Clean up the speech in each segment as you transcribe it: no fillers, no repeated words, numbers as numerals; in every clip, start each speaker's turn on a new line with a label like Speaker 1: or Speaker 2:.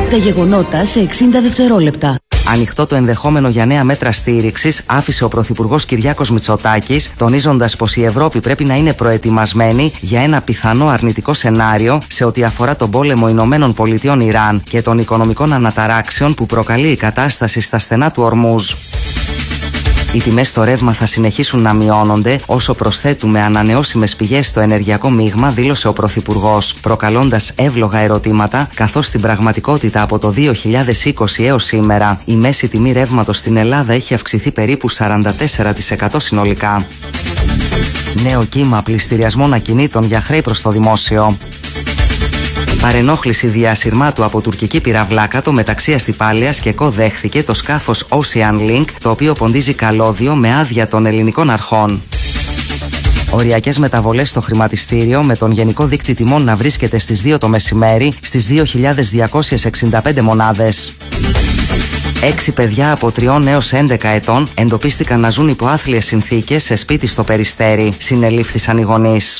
Speaker 1: Τα γεγονότα σε 60 δευτερόλεπτα.
Speaker 2: Ανοιχτό το ενδεχόμενο για νέα μέτρα στήριξης άφησε ο Πρωθυπουργός Κυριάκος Μητσοτάκης, τονίζοντας πως η Ευρώπη πρέπει να είναι προετοιμασμένη για ένα πιθανό αρνητικό σενάριο σε ό,τι αφορά τον πόλεμο Ηνωμένων Πολιτειών Ιράν και των οικονομικών αναταράξεων που προκαλεί η κατάσταση στα στενά του Ορμούζ. Οι τιμές στο ρεύμα θα συνεχίσουν να μειώνονται όσο προσθέτουμε ανανεώσιμες πηγές στο ενεργειακό μείγμα, δήλωσε ο Πρωθυπουργός, προκαλώντας εύλογα ερωτήματα, καθώς στην πραγματικότητα από το 2020 έως σήμερα η μέση τιμή ρεύματος στην Ελλάδα έχει αυξηθεί περίπου 44% συνολικά. Νέο κύμα πληστηριασμών ακινήτων για χρέη προς το δημόσιο. Παρενόχληση διασυρμάτου από τουρκική πυραυλάκατο μεταξύ Αστυπάλαιας και ΚΟ δέχθηκε το σκάφος Ocean Link, το οποίο ποντίζει καλώδιο με άδεια των ελληνικών αρχών. Οριακές μεταβολές στο χρηματιστήριο, με τον γενικό δείκτη τιμών να βρίσκεται στις 2 το μεσημέρι στις 2.265 μονάδες. 6 παιδιά από 3 έως 11 ετών εντοπίστηκαν να ζουν υπό άθλιες συνθήκες σε σπίτι στο Περιστέρι. Συνελήφθησαν οι γονείς.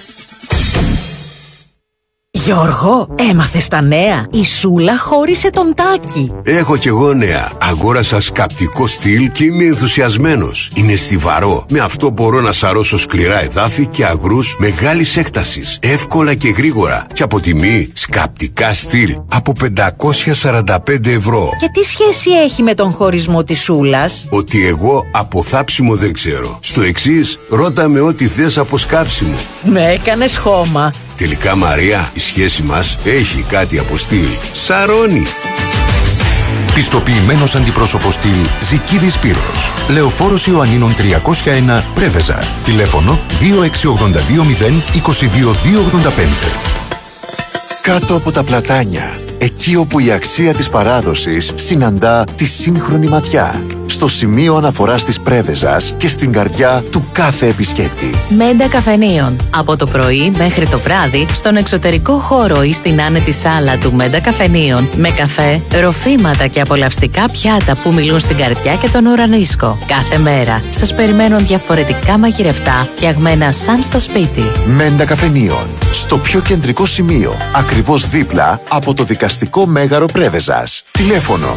Speaker 3: Γιώργο, έμαθες τα νέα? Η Σούλα χώρισε τον Τάκη.
Speaker 4: Έχω κι εγώ νέα. Αγόρασα σκαπτικό στυλ και είμαι ενθουσιασμένος. Είναι στιβαρό. Με αυτό μπορώ να σαρώσω σκληρά εδάφη και αγρούς μεγάλης έκτασης. Εύκολα και γρήγορα. Και από τιμή σκαπτικά στυλ από 545 ευρώ.
Speaker 3: Και τι σχέση έχει με τον χωρισμό της Σούλας?
Speaker 4: Ότι εγώ από θάψιμο δεν ξέρω. Στο εξής, ρώτα με ό,τι θες από σκάψιμο.
Speaker 3: Με έκανες χώμα.
Speaker 4: Τελικά, Μαρία, η σχέση μας έχει κάτι από στυλ. Σαρώνει.
Speaker 5: Πιστοποιημένος αντιπρόσωπος στυλ Ζικίδης Σπύρος. Λεωφόρος Ιωαννίνων 301 Πρέβεζα. Τηλέφωνο 2682 022
Speaker 6: Κάτω από τα πλατάνια. Εκεί όπου η αξία της παράδοσης συναντά τη σύγχρονη ματιά. Στο σημείο αναφοράς της Πρέβεζας και στην καρδιά του κάθε επισκέπτη.
Speaker 7: Μέντα Καφενείων. Από το πρωί μέχρι το βράδυ, στον εξωτερικό χώρο ή στην άνετη σάλα του Μέντα Καφενείων, με καφέ, ροφήματα και απολαυστικά πιάτα που μιλούν στην καρδιά και τον ουρανίσκο. Κάθε μέρα σας περιμένουν διαφορετικά μαγειρευτά, φτιαγμένα σαν στο σπίτι.
Speaker 6: Μέντα Καφενείων. Στο πιο κεντρικό σημείο, ακριβώς δίπλα από το δικαστικό μέγαρο Πρέβεζας. Τηλέφωνο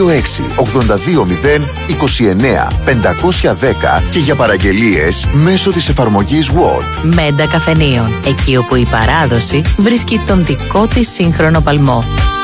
Speaker 6: 2682 029 510 και για παραγγελίες μέσω της εφαρμογής Word.
Speaker 7: Μέντα Καφενείων. Εκεί όπου η παράδοση βρίσκει τον δικό της σύγχρονο παλμό.